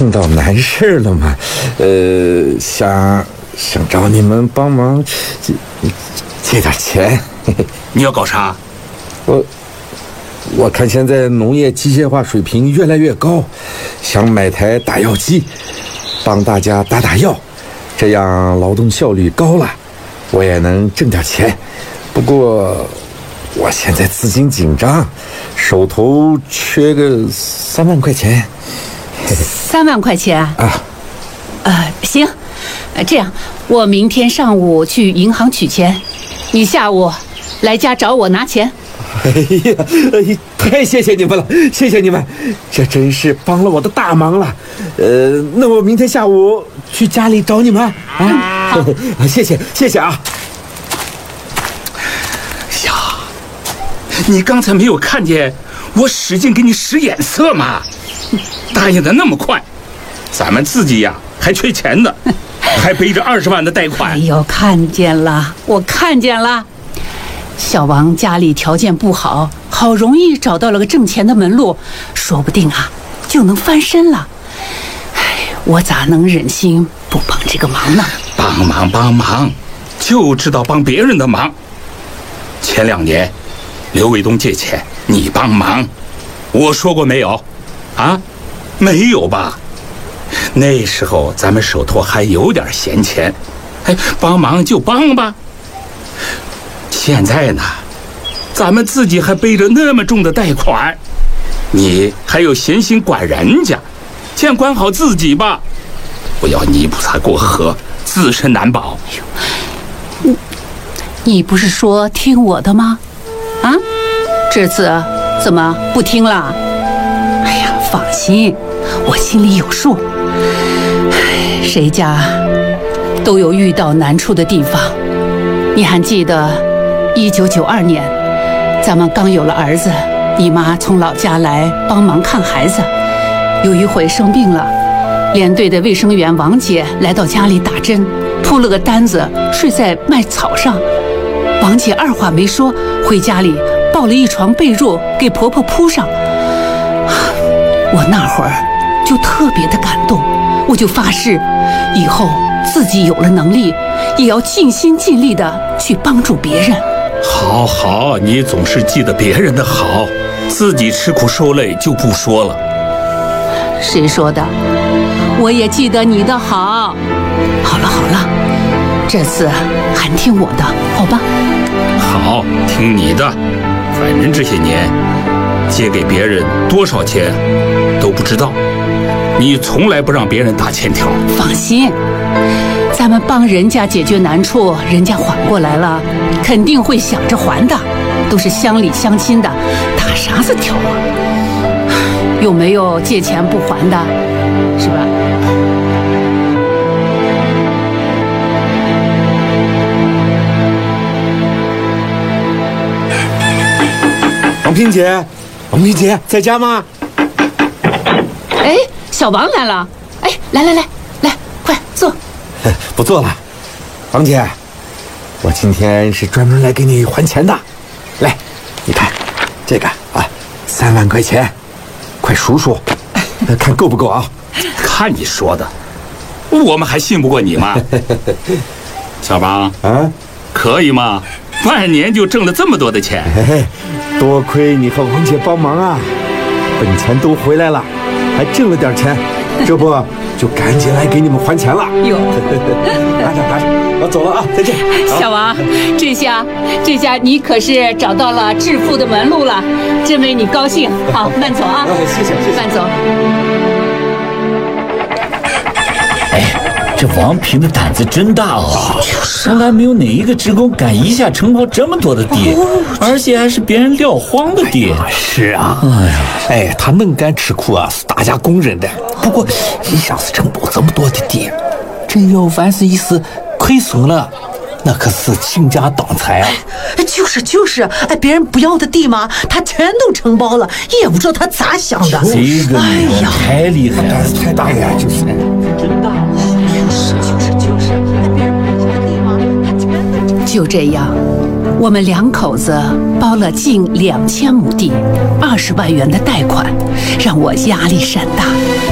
碰到难事了嘛，想找你们帮忙借点钱。 你要搞啥？ 我看现在农业机械化水平越来越高，想买台打药机，帮大家打药，这样劳动效率高了，我也能挣点钱。不过我现在资金紧张，手头缺个3万块钱。 3万块钱啊？行，这样我明天上午去银行取钱，你下午来家找我拿钱。 哎呀，太谢谢你们了，谢谢你们，这真是帮了我的大忙了。那我明天下午去家里找你们啊。谢谢啊。 呀，你刚才没有看见我使劲给你使眼色吗？答应的那么快，咱们自己呀还缺钱呢，还背着20万的贷款。 哎呦，看见了，我看见了。小王家里条件不好，好容易找到了个挣钱的门路，说不定啊就能翻身了。我咋能忍心不帮这个忙呢？ 帮忙，就知道帮别人的忙。前2年，刘卫东借钱，你帮忙，我说过没有？啊，没有吧？那时候咱们手头还有点闲钱，帮忙就帮吧。现在呢，咱们自己还背着那么重的贷款，你还有闲心管人家，先管好自己吧，不要泥菩萨过河，自身难保。 你不是说听我的吗？啊，这次怎么不听了？哎呀，放心，我心里有数。谁家都有遇到难处的地方。你还记得1992年，咱们刚有了儿子，你妈从老家来帮忙看孩子，有一回生病了，连队的卫生员王姐来到家里打针，铺了个单子睡在麦草上。王姐二话没说，回家里抱了一床被褥给婆婆铺上。我那会儿就特别的感动，我就发誓，以后自己有了能力，也要尽心尽力的去帮助别人。 好，你总是记得别人的好，自己吃苦受累就不说了。 谁说的？我也记得你的好。好了，这次还听我的，好吧？ 好，听你的。反正这些年借给别人多少钱都不知道，你从来不让别人打欠条。 放心，咱们帮人家解决难处，人家缓过来了，肯定会想着还的，都是乡里乡亲的，打啥子条啊？有没有借钱不还的，是吧？ 王萍姐在家吗？ 哎，小王来了！哎，来，快坐。 不坐了，王姐，我今天是专门来给你还钱的。来，你看这个啊，3万块钱，快数数，看够不够啊？ 看你说的，我们还信不过你吗？小王啊，可以吗？半年就挣了这么多的钱。 多亏你和王姐帮忙啊，本钱都回来了，还挣了点钱，这不就赶紧来给你们还钱了。 哟， 拿着，我走了啊，再见。 小王，这下你可是找到了致富的门路了，真为你高兴。好，慢走啊。 谢谢， 慢走。 这王平的胆子真大哦！从来没有哪一个职工敢一下承包这么多的地，而且还是别人撂荒的地。 是啊，他能干吃苦啊，是大家公认的。不过，你想是承包这么多的地，真要万是一时亏损了，那可是倾家荡产啊！ 就是，别人不要的地嘛，他全都承包了，也不知道他咋想的。 这个女人太厉害了， 太大呀，就是真大。 就这样，我们2口子包了近2000亩地，20万元的贷款，让我压力山大。